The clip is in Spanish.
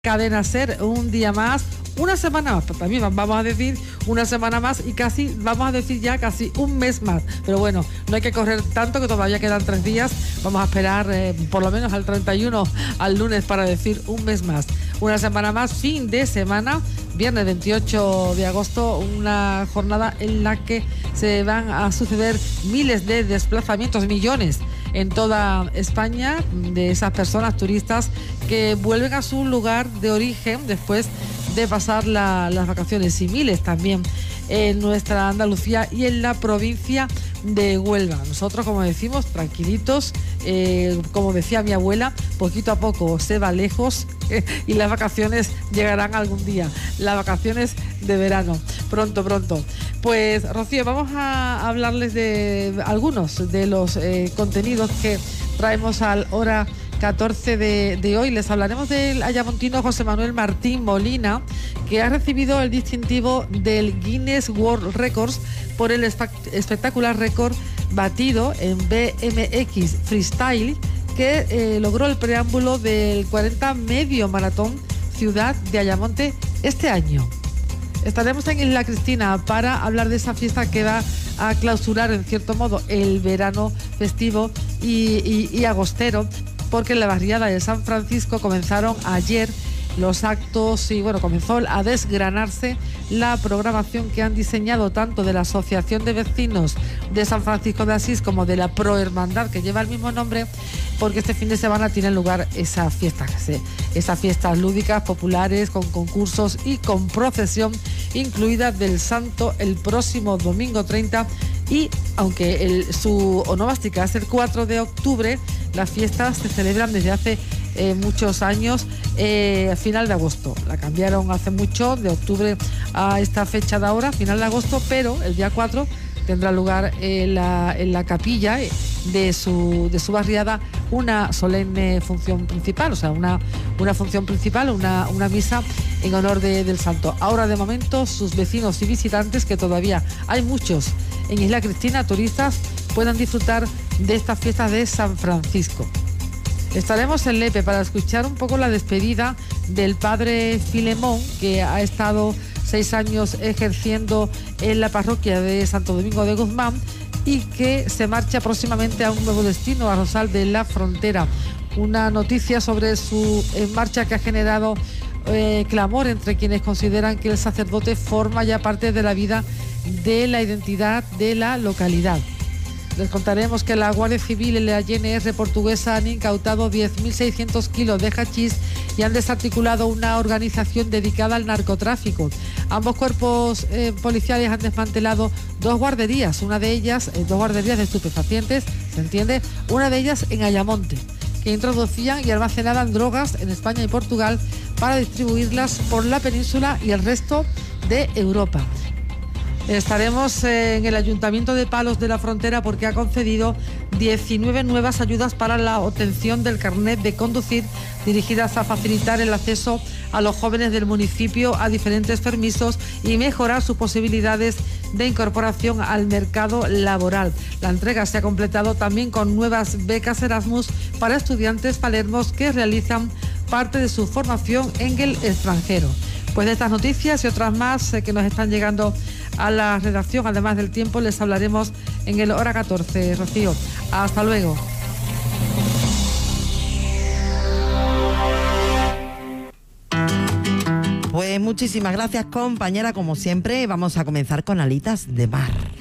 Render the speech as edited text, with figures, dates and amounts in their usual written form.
Cadena SER, un día más, una semana más, también vamos a decir una semana más y casi, vamos a decir ya casi un mes más, pero bueno, no hay que correr tanto, que todavía quedan 3 días, vamos a esperar por lo menos al 31, al lunes, para decir un mes más, una semana más, fin de semana, viernes 28 de agosto, una jornada en la que se van a suceder miles de desplazamientos, millones en toda España, de esas personas turistas que vuelven a su lugar de origen después de pasar las vacaciones, y miles también en nuestra Andalucía y en la provincia de Huelva. Nosotros, como decimos, tranquilitos, como decía mi abuela, poquito a poco se va lejos y las vacaciones llegarán algún día, las vacaciones de verano, pronto. Pues, Rocío, vamos a hablarles de algunos de los contenidos que traemos al hora 14 de hoy. Les hablaremos del ayamontino José Manuel Martín Molina, que ha recibido el distintivo del Guinness World Records por el espectacular récord batido en BMX Freestyle, que logró el preámbulo del 40 medio maratón Ciudad de Ayamonte este año. Estaremos en Isla Cristina para hablar de esa fiesta que va a clausurar, en cierto modo, el verano festivo y agostero, porque en la barriada de San Francisco comenzaron ayer los actos y comenzó a desgranarse la programación que han diseñado tanto de la Asociación de Vecinos de San Francisco de Asís como de la Prohermandad, que lleva el mismo nombre, porque este fin de semana tienen lugar esas fiestas lúdicas, populares, con concursos y con procesión incluida del Santo el próximo domingo 30, y aunque su onomástica es el 4 de octubre, las fiestas se celebran desde hace muchos años a final de agosto. La cambiaron hace mucho, de octubre a esta fecha de ahora, final de agosto, pero el día 4 tendrá lugar en la capilla de su barriada una solemne función principal, o sea, una función principal, una misa en honor del santo. Ahora, de momento, sus vecinos y visitantes, que todavía hay muchos en Isla Cristina, turistas, puedan disfrutar de estas fiestas de San Francisco. Estaremos en Lepe para escuchar un poco la despedida del padre Filemón, que ha estado 6 años ejerciendo en la parroquia de Santo Domingo de Guzmán y que se marcha próximamente a un nuevo destino, a Rosal de la Frontera. Una noticia sobre su marcha que ha generado clamor entre quienes consideran que el sacerdote forma ya parte de la vida, de la identidad de la localidad. Les contaremos que la Guardia Civil y la GNR portuguesa han incautado 10.600 kilos de hachís y han desarticulado una organización dedicada al narcotráfico. Ambos cuerpos policiales han desmantelado 2 guarderías, dos guarderías de estupefacientes, se entiende, una de ellas en Ayamonte, que introducían y almacenaban drogas en España y Portugal para distribuirlas por la península y el resto de Europa. Estaremos en el Ayuntamiento de Palos de la Frontera porque ha concedido 19 nuevas ayudas para la obtención del carnet de conducir, dirigidas a facilitar el acceso a los jóvenes del municipio a diferentes permisos y mejorar sus posibilidades de incorporación al mercado laboral. La entrega se ha completado también con nuevas becas Erasmus para estudiantes palermos que realizan parte de su formación en el extranjero. Pues de estas noticias y otras más que nos están llegando a la redacción, además del tiempo, les hablaremos en el hora 14. Rocío, hasta luego. Pues muchísimas gracias, compañera. Como siempre, vamos a comenzar con alitas de mar.